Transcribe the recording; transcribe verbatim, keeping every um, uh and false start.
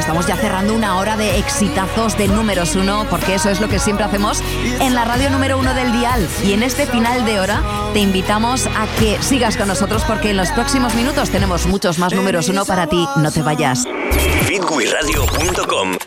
estamos ya cerrando una hora de exitazos de números uno, porque eso es lo que siempre hacemos en la radio número uno del dial. Y en este final de hora te invitamos a que sigas con nosotros, porque en los próximos minutos tenemos muchos más números uno para ti. No te vayas. Fitwiradio punto com